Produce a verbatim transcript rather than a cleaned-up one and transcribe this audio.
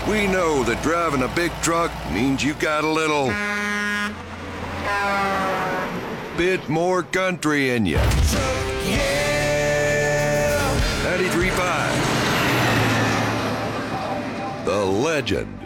We know that driving a big truck means you got a little bit more country in you. ninety-three point five. The Legend.